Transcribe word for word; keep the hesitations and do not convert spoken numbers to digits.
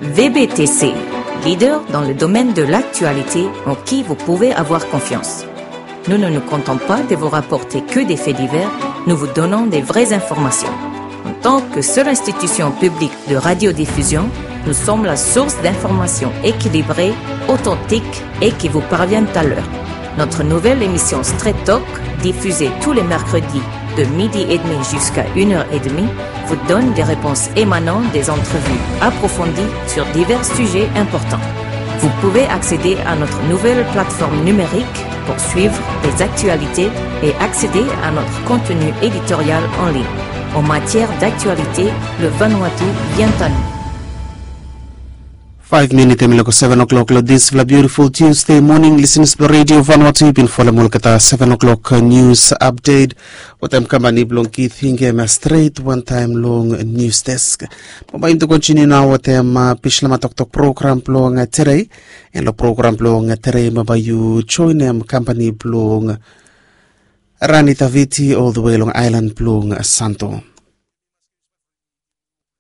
V B T C, leader dans le domaine de l'actualité en qui vous pouvez avoir confiance. Nous ne nous contentons pas de vous rapporter que des faits divers, nous vous donnons des vraies informations. En tant que seule institution publique de radiodiffusion, nous sommes la source d'informations équilibrées, authentiques et qui vous parviennent à l'heure. Notre nouvelle émission Straight Talk, diffusée tous les mercredis de midi et demi jusqu'à une heure et demie, vous donne des réponses émanant des entrevues approfondies sur divers sujets importants. Vous pouvez accéder à notre nouvelle plateforme numérique pour suivre les actualités et accéder à notre contenu éditorial en ligne. En matière d'actualité, le Vanuatu vient à nous. Five minutes emiloko seven o'clock lo this is a beautiful Tuesday morning listeners to Radio Vanuatu bin follow mulkata seven o'clock news update watem kambani blong ki thinge ma straight one time long news desk mabaim to continue na watem pishla matok program blong today en lo program blong today mabayu joinem company blong Rani Taviti all the way long island blong Santo